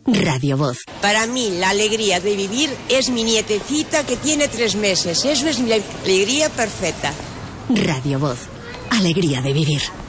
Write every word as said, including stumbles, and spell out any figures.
Radio Voz. Para mí, la alegría de vivir es mi nietecita que tiene tres meses. Eso es la alegría perfecta. Radio Voz. Alegría de vivir.